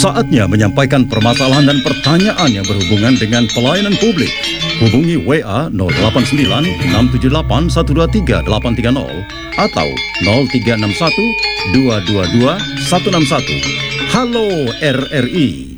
Saatnya menyampaikan permasalahan dan pertanyaan yang berhubungan dengan pelayanan publik. Hubungi WA 089 678 123 830 atau 0361 222 161. Halo RRI.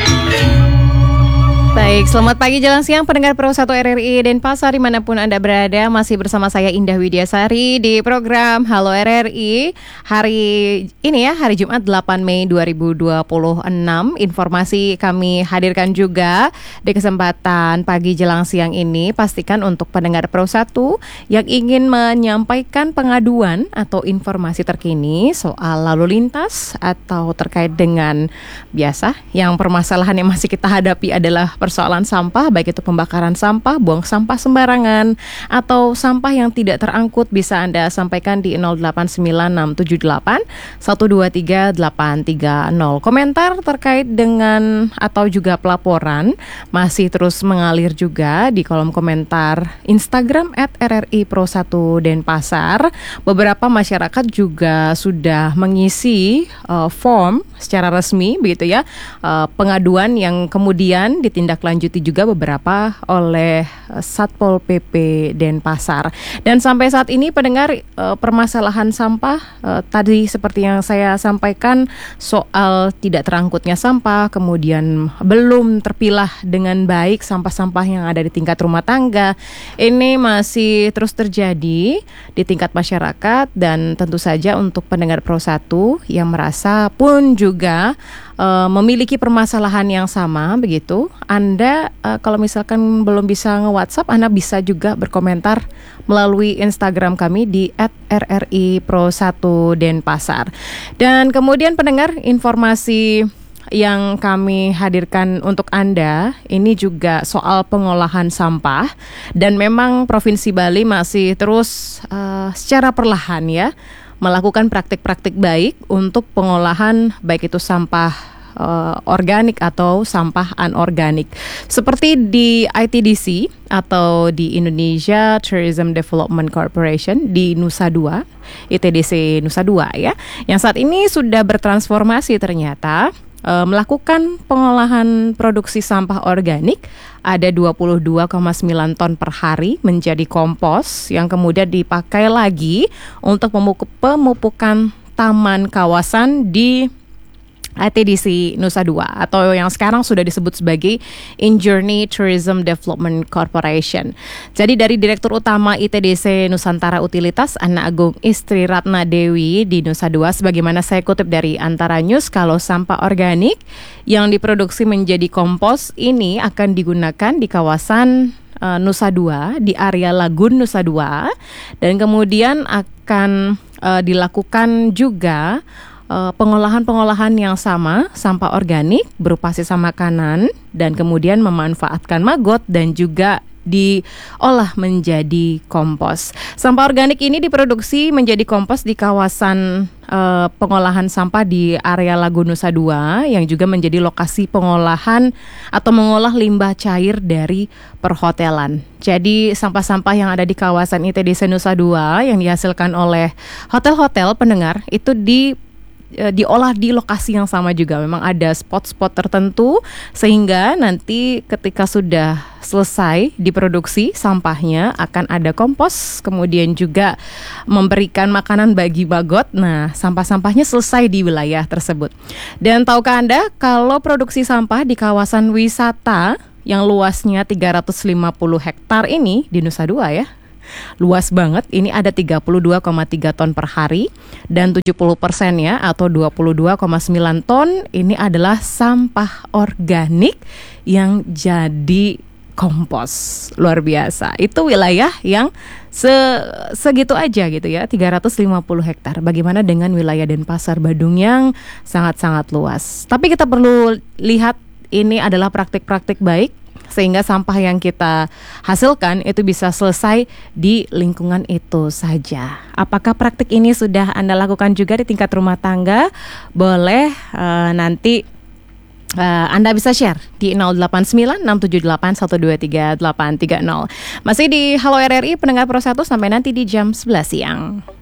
Baik, selamat pagi, jelang siang pendengar Pro 1 RRI Denpasar dimanapun Anda berada. Masih bersama saya Indah Widiasari di program Halo RRI. Hari ini ya, hari Jumat 8 Mei 2026. Informasi kami hadirkan juga di kesempatan pagi jelang siang ini. Pastikan untuk pendengar Pro 1 yang ingin menyampaikan pengaduan atau informasi terkini soal lalu lintas atau terkait dengan biasa yang permasalahan yang masih kita hadapi adalah persoalan sampah, baik itu pembakaran sampah, buang sampah sembarangan, atau sampah yang tidak terangkut, bisa Anda sampaikan di 089678 123 830. Komentar terkait dengan atau juga pelaporan masih terus mengalir juga di kolom komentar Instagram @RRI_Pro1 Denpasar. Beberapa masyarakat juga sudah mengisi form secara resmi begitu ya, pengaduan yang kemudian ditindaklanjuti juga beberapa oleh Satpol PP Denpasar. Dan sampai saat ini pendengar, permasalahan sampah tadi seperti yang saya sampaikan soal tidak terangkutnya sampah, kemudian belum terpilah dengan baik sampah-sampah yang ada di tingkat rumah tangga, ini masih terus terjadi di tingkat masyarakat. Dan tentu saja untuk pendengar Pro 1 yang merasa pun juga memiliki permasalahan yang sama begitu, Anda kalau misalkan belum bisa nge-WhatsApp, Anda bisa juga berkomentar melalui Instagram kami di @RRI_Pro1 Denpasar. Dan kemudian pendengar, informasi yang kami hadirkan untuk Anda ini juga soal pengolahan sampah, dan memang Provinsi Bali masih terus secara perlahan ya melakukan praktik-praktik baik untuk pengolahan baik itu sampah organik atau sampah anorganik. Seperti di ITDC atau di Indonesia Tourism Development Corporation di Nusa Dua, ITDC Nusa Dua ya, yang saat ini sudah bertransformasi ternyata melakukan pengolahan produksi sampah organik ada 22,9 ton per hari menjadi kompos yang kemudian dipakai lagi untuk pemupukan taman kawasan di ITDC Nusa Dua atau yang sekarang sudah disebut sebagai InJourney Tourism Development Corporation. Jadi dari Direktur Utama ITDC Nusantara Utilitas Ana Agung Istri Ratna Dewi di Nusa Dua, sebagaimana saya kutip dari Antara News, kalau sampah organik yang diproduksi menjadi kompos ini akan digunakan di kawasan Nusa Dua, di area Lagun Nusa Dua, dan kemudian akan dilakukan juga pengolahan-pengolahan yang sama, sampah organik berupa sisa makanan dan kemudian memanfaatkan maggot dan juga diolah menjadi kompos. Sampah organik ini diproduksi menjadi kompos di kawasan pengolahan sampah di area Lagu Nusa Dua yang juga menjadi lokasi pengolahan atau mengolah limbah cair dari perhotelan. Jadi sampah-sampah yang ada di kawasan ITDC Nusa Dua yang dihasilkan oleh hotel-hotel pendengar itu diolah di lokasi yang sama juga. Memang ada spot-spot tertentu sehingga nanti ketika sudah selesai diproduksi sampahnya akan ada kompos, kemudian juga memberikan makanan bagi maggot. Nah, sampah-sampahnya selesai di wilayah tersebut. Dan tahukah Anda kalau produksi sampah di kawasan wisata yang luasnya 350 hektar ini di Nusa Dua ya, luas banget, ini ada 32,3 ton per hari, dan 70% ya atau 22,9 ton ini adalah sampah organik yang jadi kompos. Luar biasa. Itu wilayah yang segitu aja gitu ya, 350 hektar. Bagaimana dengan wilayah Denpasar Badung yang sangat-sangat luas. Tapi kita perlu lihat ini adalah praktik-praktik baik sehingga sampah yang kita hasilkan itu bisa selesai di lingkungan itu saja. Apakah praktik ini sudah Anda lakukan juga di tingkat rumah tangga? Boleh nanti Anda bisa share di 089678123830. Masih di Halo RRI pendengar Pro 1 sampai nanti di jam 11 siang.